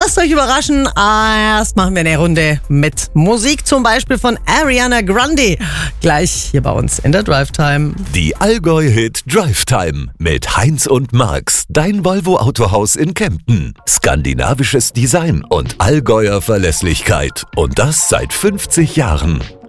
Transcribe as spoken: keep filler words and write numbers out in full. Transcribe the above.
Lasst euch überraschen. Erst machen wir eine Runde mit Musik, zum Beispiel von Ariana Grande. Gleich hier bei uns in der Drive Time. Die Allgäu-Hit Drive Time mit Heinz und Marx, dein Volvo Autohaus in Kempten. Skandinavisches Design und Allgäuer Verlässlichkeit. Und das seit fünfzig Jahren.